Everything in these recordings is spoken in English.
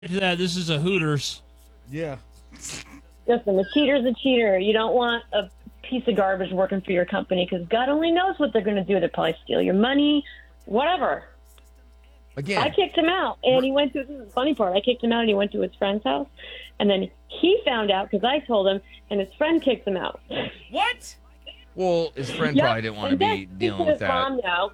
to that. This is a Hooters. Yeah. Listen, a cheater's a cheater. You don't want a piece of garbage working for your company because God only knows what they're going to do. They'll probably steal your money, whatever. Again, I kicked him out, and he went to, this is the funny part, I kicked him out, and he went to his friend's house, and then he found out because I told him, and his friend kicked him out. What? well, his friend Yep, probably didn't want to and be that's dealing his with mom that. now.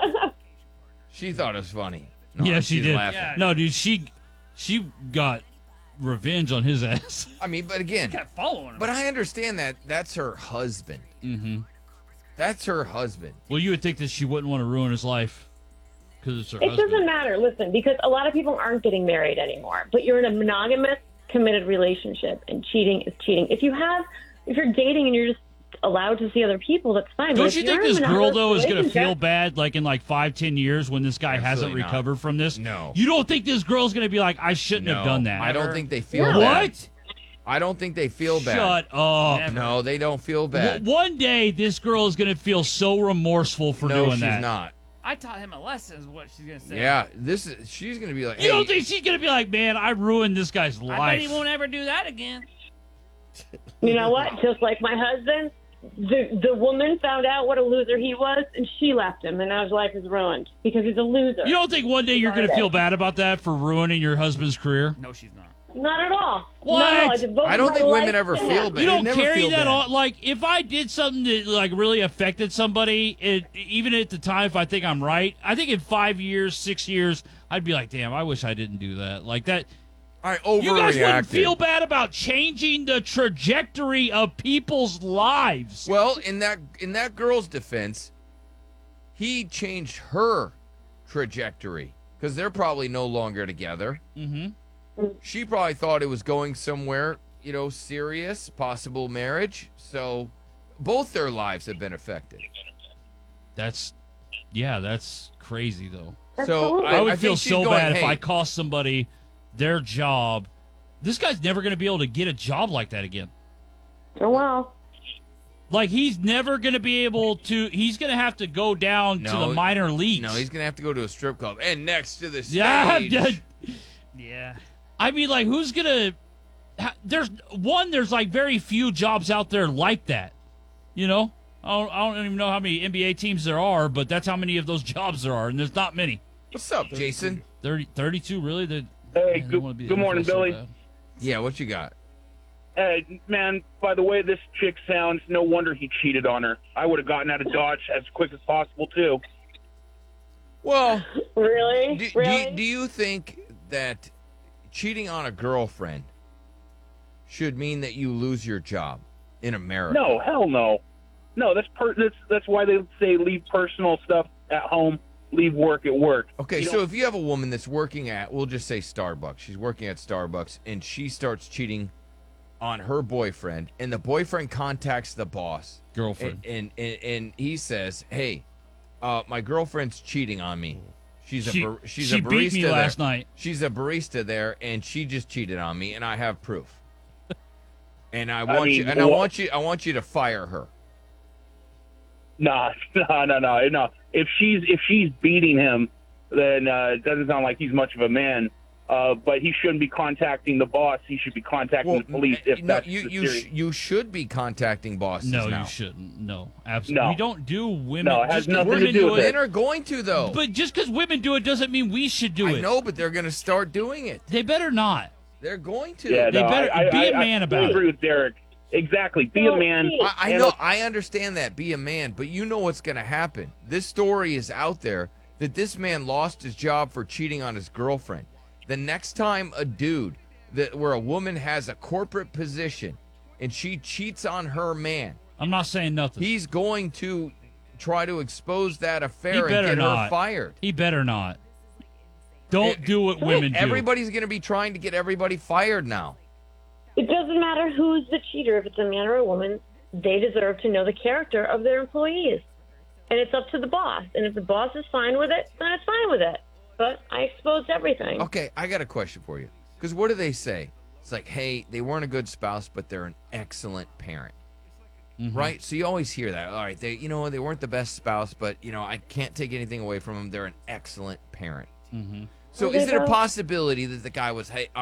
She thought it was funny. No, Yeah, she she's did. laughing. Yeah. No, dude, she got revenge on his ass. I mean, but again, Kept following him. but I understand that that's her husband. Mm-hmm. That's her husband. Well, you would think that she wouldn't want to ruin his life because it's her It husband. doesn't matter, listen, because a lot of people aren't getting married anymore, but you're in a monogamous, committed relationship, and cheating is cheating. If you're dating and you're just allowed to see other people, that's fine. But Don't if you you're think in a this girl, monogamous though, is going to relationship- feel bad, like in like 5-10 years when this guy hasn't Absolutely not. recovered from this? No. You don't think this girl's going to be like, I shouldn't have done that? I don't think they feel No. bad. What? I don't think they feel bad. Shut up. Never. No, they don't feel bad. One day, this girl is going to feel so remorseful for no, doing she's that. not. I taught him a lesson, is what she's going to say. Yeah, she's gonna be like, You don't hey, think she's going to be like, man, I ruined this guy's I life? bet he won't ever do that again. You know what? Just like my husband, the woman found out what a loser he was, and she left him, and now his life is ruined because he's a loser. You don't think one day you're going to feel bad about that for ruining your husband's career? No, she's not. Not at all. What? No, I devoted I don't my think women life ever to feel him. bad. You don't never carry feel that bad. on. Like, if I did something that like really affected somebody, even at the time, if I think I'm right, I think in 5 years, 6 years, I'd be like, damn, I wish I didn't do that. Like that. I You guys wouldn't overreacted. feel bad about changing the trajectory of people's lives. Well, in that girl's defense, he changed her trajectory because they're probably no longer together. Mm-hmm. She probably thought it was going somewhere, serious, possible marriage. So both their lives have been affected. That's crazy though. So Absolutely. I would think feel she's so going, bad if hey, I cost somebody their job. This guy's never going to be able to get a job like that again. Oh, well. Like, he's never going to be able to. He's going to have to go down to No, the minor leagues. No, he's gonna have to go to a strip club and next to the stage. Yeah, Yeah. I mean, like, who's going to. There's like very few jobs out there like that. You know? I don't even know how many NBA teams there are, but that's how many of those jobs there are, and there's not many. What's up, Jason? 32, really? Hey, Man, they wanna be good morning, NFL so Billy. bad. Yeah, what you got? Hey, man, by the way this chick sounds, no wonder he cheated on her. I would have gotten out of Dodge as quick as possible, too. Well, Really? do you think that cheating on a girlfriend should mean that you lose your job in America? No, hell no. No, that's why they say leave personal stuff at home, leave work at work. Okay, You so know- if you have a woman that's working at, we'll just say Starbucks. She's working at Starbucks, and she starts cheating on her boyfriend, and the boyfriend contacts the boss. Girlfriend. And he says, hey, my girlfriend's cheating on me. She's She a barista beat me there. last night. She's a barista there, and she just cheated on me, and I have proof. And I want you to fire her. Nah, no. If she's beating him, then it doesn't sound like he's much of a man. But he shouldn't be contacting the boss. He should be contacting the police. If no, that's the serious- you should be contacting bosses No, now. you shouldn't. No, absolutely. No. We don't do women. No, it has just 'cause nothing to women do with it. Men are going to though. But just because women do it doesn't mean we should do it. I know, but they're going to start doing it. They better not. They're going to. Yeah, They no, better be a man I about agree it. with Derek. Exactly. Be a man. I know. I understand that. Be a man, but you know what's going to happen. This story is out there that this man lost his job for cheating on his girlfriend. The next time a dude where a woman has a corporate position and she cheats on her man, I'm not saying nothing. he's going to try to expose that He affair better and get not. her fired. He better not. Don't do what women do. Everybody's going to be trying to get everybody fired now. It doesn't matter who's the cheater. If it's a man or a woman, they deserve to know the character of their employees. And it's up to the boss. And if the boss is fine with it, then it's fine with it. But I exposed everything. Okay, I got a question for you. Because what do they say? It's like, hey, they weren't a good spouse, but they're an excellent parent. Mhm. Right? So you always hear that. All right, they weren't the best spouse, but I can't take anything away from them. They're an excellent parent. Mhm. So Where'd is they it a go? possibility that the guy was, hey,